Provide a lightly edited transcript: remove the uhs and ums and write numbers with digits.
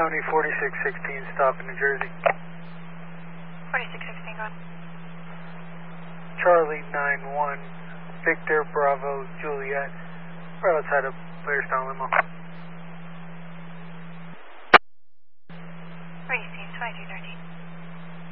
County 4616, stop in New Jersey. 4616, go on. Charlie 91, Victor Bravo Juliet, right outside of Blairstown Limo.